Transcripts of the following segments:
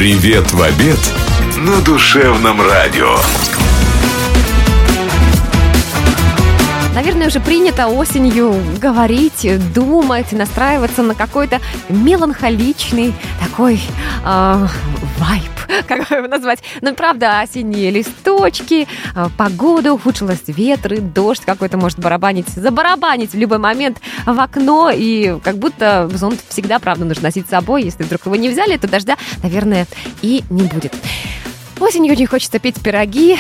Привет в обед на душевном радио. Наверное, уже принято осенью говорить, думать, настраиваться на какой-то меланхоличный такой вайб, как его назвать. Но правда, осенние листочки, погода ухудшилась, ветры, дождь какой-то может забарабанить в любой момент в окно. И как будто зонт всегда, правда, нужно носить с собой. Если вдруг его не взяли, то дождя, наверное, и не будет. Осенью очень хочется печь пироги.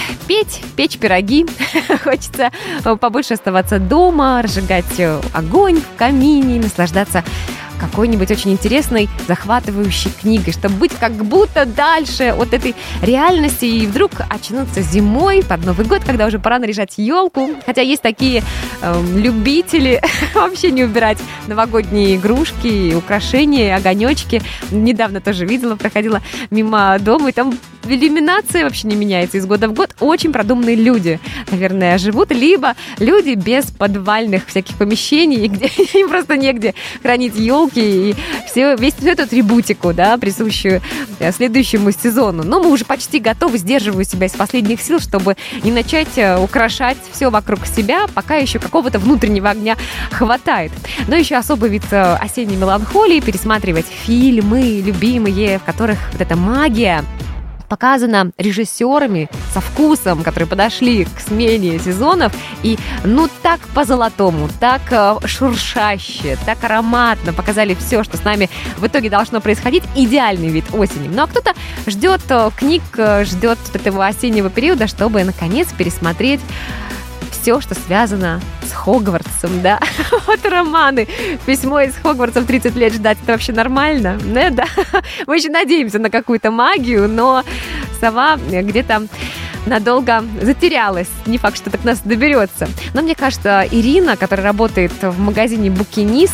Хочется побольше оставаться дома, разжигать огонь в камине, наслаждаться какой-нибудь очень интересной, захватывающей книгой, чтобы быть как будто дальше от этой реальности и вдруг очнуться зимой под Новый год, когда уже пора наряжать елку. Хотя есть такие любители вообще не убирать новогодние игрушки, украшения, огонечки. Недавно тоже видела, проходила мимо дома, и там иллюминация вообще не меняется из года в год. Очень продуманные люди, наверное, живут, либо люди без подвальных всяких помещений, где им просто негде хранить елки и всю эту атрибутику, да, присущую следующему сезону. Но мы уже почти готовы, сдерживаю себя из последних сил, чтобы не начать украшать все вокруг себя, пока еще какого-то внутреннего огня хватает. Но еще особый вид осенней меланхолии — пересматривать фильмы любимые, в которых вот эта магия показано режиссерами со вкусом, которые подошли к смене сезонов и, так по-золотому, так шуршаще, так ароматно показали все, что с нами в итоге должно происходить. Идеальный вид осени. Ну а кто-то ждет книг, ждет этого осеннего периода, чтобы наконец пересмотреть все, что связано с Хогвартсом, да. Вот романы. Письмо из Хогвартса в 30 лет ждать — это вообще нормально? Да. Мы еще надеемся на какую-то магию, но сова где-то надолго затерялась. Не факт, что так нас доберется. Но мне кажется, Ирина, которая работает в магазине «Букинист»,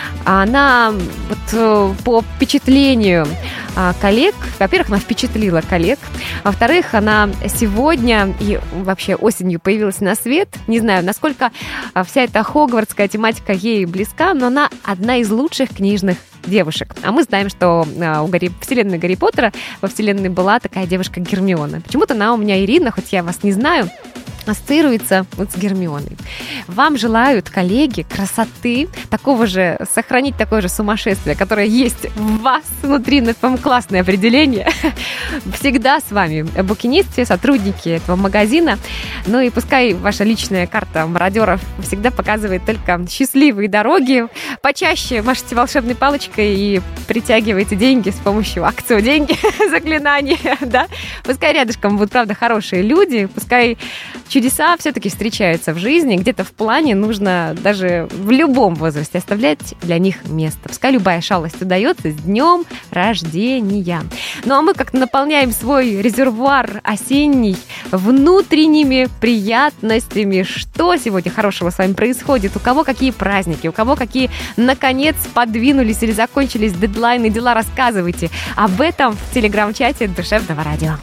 она по впечатлению коллег, во-первых, она впечатлила коллег, во-вторых, она сегодня и вообще осенью появилась на свет. Не знаю, насколько вся эта хогвартская тематика ей близка, но она одна из лучших книжных девушек. А мы знаем, что у вселенной Гарри Поттера во вселенной была такая девушка Гермиона. Почему-то она у меня, Ирина, хоть я вас не знаю, ассоциируется с Гермионой. Вам желают, коллеги, красоты, сохранить такое же сумасшествие, которое есть в вас внутри. Это, по-моему, классное определение. Всегда с вами букинисты, сотрудники этого магазина. Ну и пускай ваша личная карта мародеров всегда показывает только счастливые дороги. Почаще машите волшебной палочкой и притягивайте деньги с помощью акции «Деньги», заклинания, да. Пускай рядышком будут, правда, хорошие люди, пускай чудеса все-таки встречаются в жизни. Где-то в плане нужно даже в любом возрасте оставлять для них место. Пускай любая шалость удается. С днем рождения! Ну а мы как-то наполняем свой резервуар осенний внутренними приятностями. Что сегодня хорошего с вами происходит? У кого какие праздники? У кого какие, наконец, подвинулись или закончились дедлайны, дела? Рассказывайте об этом в телеграм-чате Душевного радио.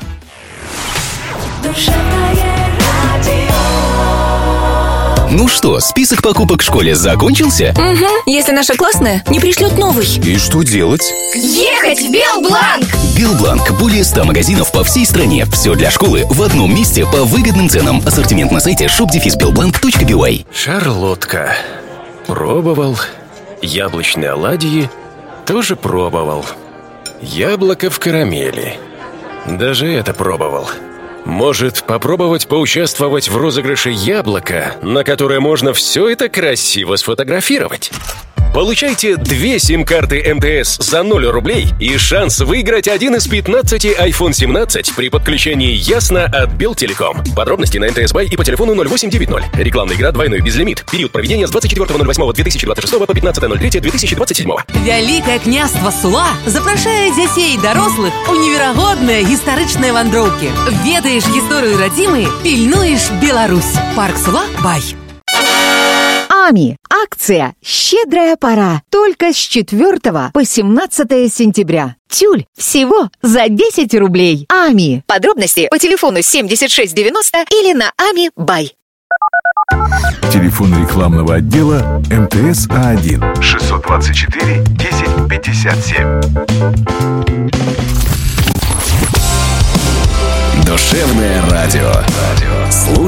Ну что, список покупок в школе закончился? Угу, если наша классная не пришлет новый. И что делать? Ехать в Белбланк! Белбланк. Более 100 магазинов по всей стране. Все для школы в одном месте по выгодным ценам. Ассортимент на сайте shop-belblank.by. Шарлотка. Пробовал. Яблочные оладьи тоже пробовал. Яблоко в карамели. Даже это пробовал. Может, попробовать поучаствовать в розыгрыше яблока, на которое можно все это красиво сфотографировать? Получайте 2 сим-карты МТС за 0 рублей и шанс выиграть один из 15 iPhone 17 при подключении Ясно от Белтелеком. Подробности на МТС.Бай и по телефону 0890. Рекламная игра «Двойной безлимит». Период проведения с 24.08.2026 по 15.03.2027. Вялікае княства Сула запрашае дзяцей і дарослых у неверагодныя гістарычныя вандроўкі. Ведаеш гісторыю радзімы, пільнуеш Беларусь. Парк Сула Бай. АМИ. Акция «Щедрая пора». Только с 4 по 17 сентября. Тюль всего за 10 рублей. АМИ. Подробности по телефону 7690 или на АМИ Бай. Телефон рекламного отдела МТС А1 624 10 57. Душевное радио. Слушай